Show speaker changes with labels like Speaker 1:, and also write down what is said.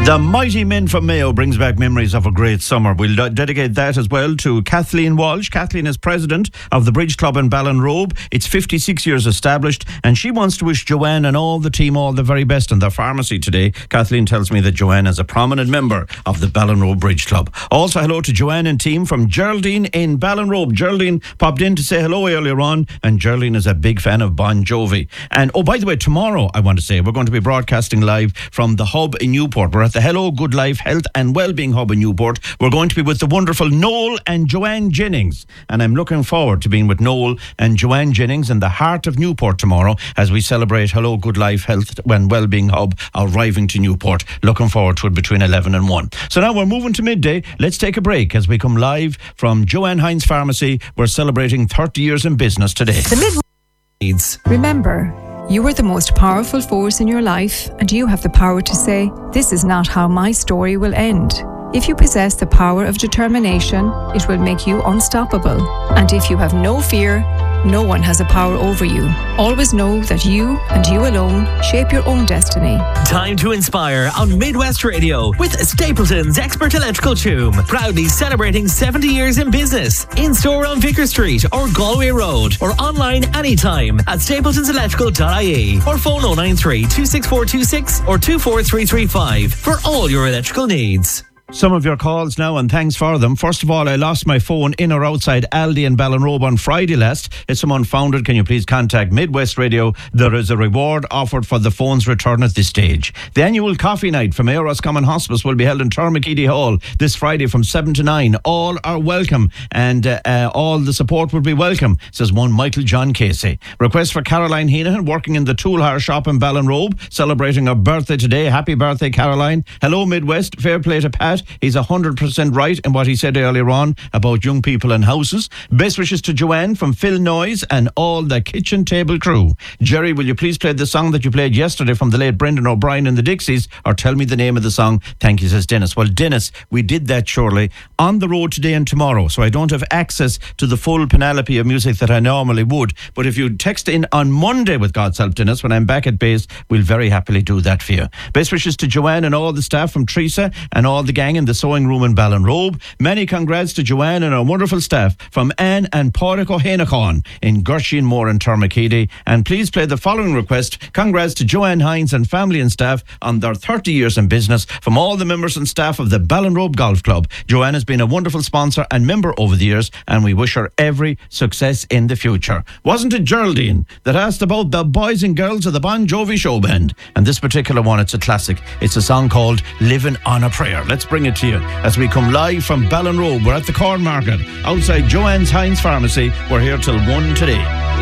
Speaker 1: The Mighty Men from Mayo brings back memories of a great summer. We'll dedicate that as well to Kathleen Walsh. Kathleen is president of the Bridge Club in Ballinrobe. It's 56 years established, and she wants to wish Joanne and all the team all the very best in their pharmacy today. Kathleen tells me that Joanne is a prominent member of the Ballinrobe Bridge Club. Also, hello to Joanne and team from Geraldine in Ballinrobe. Geraldine popped in to say hello earlier on, and Geraldine is a big fan of Bon Jovi. And, oh, by the way, tomorrow, I want to say, we're going to be broadcasting live from the Hub in Newport. We're at the Hello Good Life Health and Wellbeing Hub in Newport. We're going to be with the wonderful Noel and Joanne Jennings, and I'm looking forward to being with Noel and Joanne Jennings in the heart of Newport tomorrow as we celebrate Hello Good Life Health and Wellbeing Hub arriving to Newport. Looking forward to it between 11 and 1. So now we're moving to midday. Let's take a break as we come live from Joanne Hines Pharmacy. We're celebrating 30 years in business today.
Speaker 2: Remember, you are the most powerful force in your life, and you have the power to say, "This is not how my story will end." If you possess the power of determination, it will make you unstoppable. And if you have no fear, no one has a power over you. Always know that you and you alone shape your own destiny.
Speaker 3: Time to inspire on Midwest Radio with Stapleton's Expert Electrical Tube. Proudly celebrating 70 years in business. In-store on Vicar Street or Galway Road, or online anytime at stapletonselectrical.ie, or phone 093 26426 or 24335 for all your electrical needs.
Speaker 1: Some of your calls now, and thanks for them. First of all, I lost my phone in or outside Aldi in Ballinrobe on Friday last. If someone found it, can you please contact Midwest Radio? There is a reward offered for the phone's return at this stage. The annual coffee night from Eros Common Hospice will be held in Termakeedy Hall this Friday from 7 to 9. All are welcome, and all the support will be welcome, says one Michael John Casey. Request for Caroline Heenan, working in the Tool Hire shop in Ballinrobe, celebrating her birthday today. Happy birthday, Caroline. Hello, Midwest. Fair play to Pat. He's 100% right in what he said earlier on about young people and houses. Best wishes to Joanne from Phil Noyes and all the kitchen table crew. Jerry, will you please play the song that you played yesterday from the late Brendan O'Brien and the Dixies, or tell me the name of the song? Thank you, says Dennis. Well, Dennis, we did that surely on the road today and tomorrow, so I don't have access to the full panoply of music that I normally would. But if you text in on Monday with God's help, Dennis, when I'm back at base, we'll very happily do that for you. Best wishes to Joanne and all the staff from Teresa and all the gang in the sewing room in Ballinrobe. Many congrats to Joanne and our wonderful staff from Anne and Pádraig O'Hainacán in Gershine Moore and Termakeedy. And please play the following request. Congrats to Joanne Hines and family and staff on their 30 years in business from all the members and staff of the Ballinrobe Golf Club. Joanne has been a wonderful sponsor and member over the years, and we wish her every success in the future. Wasn't it Geraldine that asked about the boys and girls of the Bon Jovi show band? And this particular one, it's a classic. It's a song called Living on a Prayer. Let's bring it to you as we come live from Ballinrobe. We're at the Corn Market outside Joanne's Hines Pharmacy. We're here till 1 today.